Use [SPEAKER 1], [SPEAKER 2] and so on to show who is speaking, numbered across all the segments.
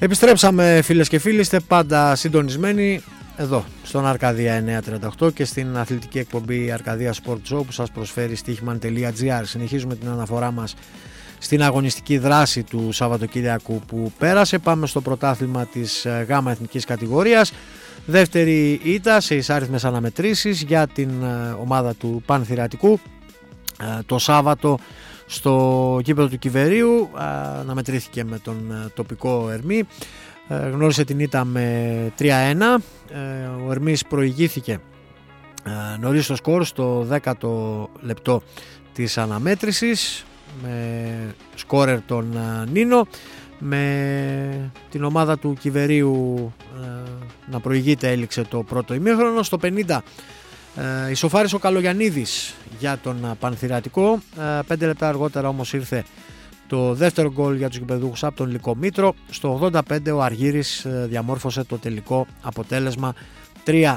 [SPEAKER 1] Επιστρέψαμε φίλες και φίλοι, είστε πάντα συντονισμένοι εδώ στον Αρκαδία 938 και στην αθλητική εκπομπή Αρκαδία Sport Show που σας προσφέρει στοίχημαν.gr. Συνεχίζουμε την αναφορά μας στην αγωνιστική δράση του Σαββατοκύριακου που πέρασε. Πάμε στο πρωτάθλημα της ΓΑΜΑ εθνικής κατηγορίας. Δεύτερη ήττα σε εισάριθμες αναμετρήσεις για την ομάδα του Πανθηράτικου το Σάββατο στο γήπεδο του Κιβερίου. Αναμετρήθηκε με τον τοπικό Ερμή, γνώρισε την ήττα με 3-1. Ο Ερμής προηγήθηκε νωρίς στο σκορ στο 10ο λεπτό της αναμέτρησης με σκόρερ τον Νίνο, με την ομάδα του Κιβερίου να προηγείται. Έληξε το πρώτο ημίχρονο. Στο 50 ισοφάρισε ο Καλογιαννίδης για τον Πανθηράτικο. 5 λεπτά αργότερα όμως ήρθε το δεύτερο γκολ για τους γηπεδούχους από τον Λυκομήτρο. Στο 85 ο Αργύρης διαμόρφωσε το τελικό αποτέλεσμα 3-1.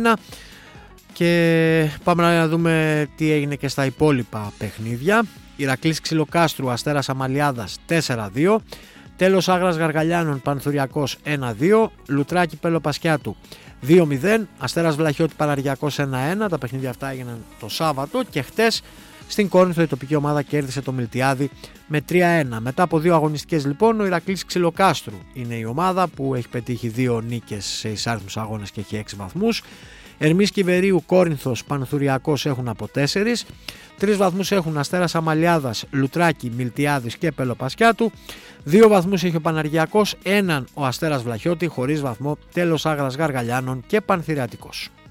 [SPEAKER 1] Και πάμε να δούμε τι έγινε και στα υπόλοιπα παιχνίδια. Ηρακλής Ξυλοκάστρου Αστέρας Αμαλιάδας 4-2. Τέλος Άγρας Γαργαλιάνων Πανθουριακός 1-2. Λουτράκι Πέλο Πασιάτου 2-0. Αστέρας Βλαχιώτη Παναργιακός 1-1. Τα παιχνίδια αυτά έγιναν το Σάββατο και χτες στην Κόρινθο η τοπική ομάδα κέρδισε το Μιλτιάδη με 3-1. Μετά από 2 αγωνιστικές λοιπόν, ο Ηρακλής Ξυλοκάστρου είναι η ομάδα που έχει πετύχει 2 νίκες σε εισάριθμους αγώνες και έχει 6 βαθμούς. Ερμής Κιβερίου, Κόρινθος, Πανθουριακός έχουν από 4. 3 βαθμούς έχουν Αστέρας Αμαλιάδας, Λουτράκι, Μιλτιάδης και Πελοπασιάτου. 2 βαθμούς έχει ο Παναργιακός, 1 ο Αστέρας Βλαχιώτη, χωρίς βαθμό Τέλος Άγρας Γαργαλιάνων και Πανθηράτικος.